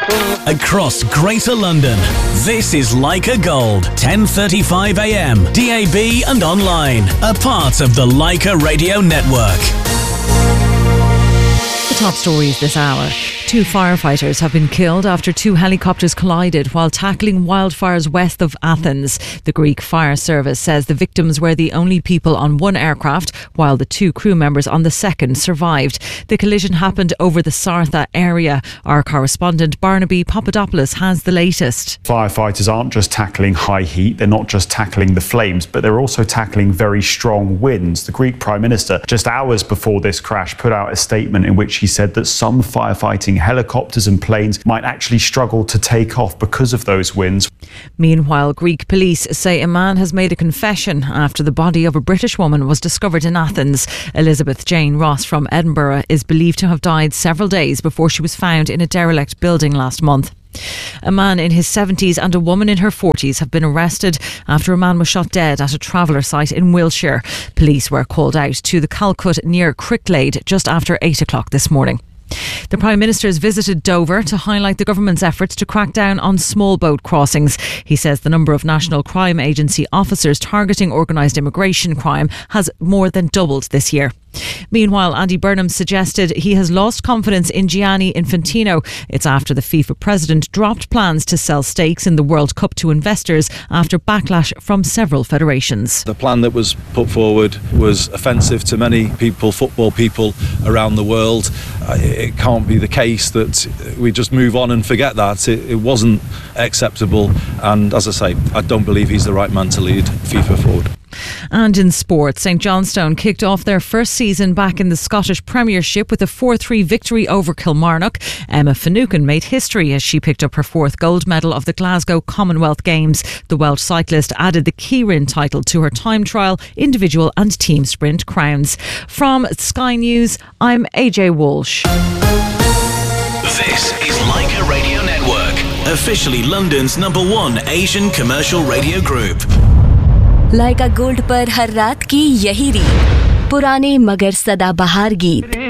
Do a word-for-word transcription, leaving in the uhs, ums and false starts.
Across Greater London, this is Leica Gold, ten thirty-five a m, D A B and online, a part of the Leica Radio Network. The top stories this hour. Two firefighters have been killed after two helicopters collided while tackling wildfires west of Athens. The Greek fire service says the victims were the only people on one aircraft, while the two crew members on the second survived. The collision happened over the Sartha area. Our correspondent Barnaby Papadopoulos has the latest. Firefighters aren't just tackling high heat, they're not just tackling the flames, but they're also tackling very strong winds. The Greek Prime Minister, just hours before this crash, put out a statement in which he said that some firefighting helicopters and planes might actually struggle to take off because of those winds. Meanwhile, Greek police say a man has made a confession after the body of a British woman was discovered in Athens. Elizabeth Jane Ross from Edinburgh is believed to have died several days before she was found in a derelict building last month. A man in his seventies and a woman in her forties have been arrested after a man was shot dead at a traveller site in Wiltshire. Police were called out to the Calcut near Cricklade just after eight o'clock this morning. The Prime Minister has visited Dover to highlight the government's efforts to crack down on small boat crossings. He says the number of National Crime Agency officers targeting organised immigration crime has more than doubled this year. Meanwhile, Andy Burnham suggested he has lost confidence in Gianni Infantino. It's after the FIFA president dropped plans to sell stakes in the World Cup to investors after backlash from several federations. The plan that was put forward was offensive to many people, football people around the world. It can't be the case that we just move on and forget that. It, it wasn't acceptable, and as I say, I don't believe he's the right man to lead FIFA forward. And in sport, St Johnstone kicked off their first season back in the Scottish Premiership with a four three victory over Kilmarnock. Emma Finucane made history as she picked up her fourth gold medal of the Glasgow Commonwealth Games. The Welsh cyclist added the Keirin title to her time trial, individual and team sprint crowns. From Sky News, I'm A J Walsh. This is Leica Radio Network, officially London's number one Asian commercial radio group. Lyca gold पर हर रात की यही रीत, पुराने मगर सदाबहार गीत।